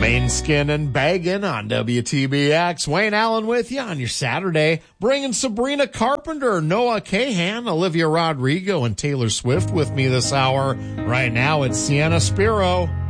Lane Skin and Baggin on WTBX. Wayne Allen with you on your Saturday, bringing Sabrina Carpenter, Noah Kahan, Olivia Rodrigo, and Taylor Swift with me this hour. Right now it's Sienna Spiro.